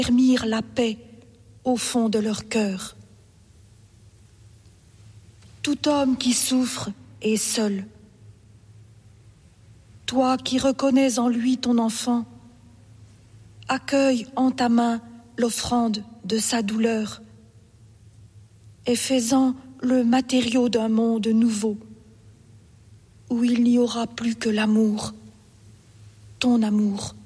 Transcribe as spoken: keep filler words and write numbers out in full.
affermir la paix au fond de leur cœur. Tout homme qui souffre est seul. Toi qui reconnais en lui ton enfant, accueille en ta main l'offrande de sa douleur et fais-en le matériau d'un monde nouveau où il n'y aura plus que l'amour, ton amour.